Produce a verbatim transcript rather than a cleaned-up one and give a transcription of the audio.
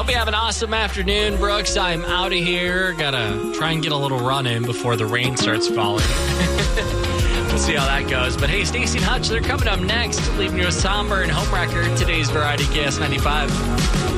Hope you have an awesome afternoon, Brooks. I'm out of here. Gotta try and get a little run in before the rain starts falling. We'll see how that goes. But hey, Stacey and Hutch, they're coming up next, leaving you a somber and home record. Today's Variety K S ninety-five.